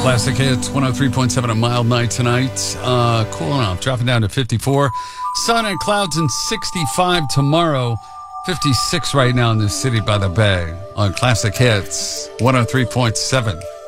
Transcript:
Classic Hits, 103.7, a mild night tonight. Cooling off, dropping down to 54. Sun and clouds and 65 tomorrow. 56 right now in the city by the bay on Classic Hits, 103.7.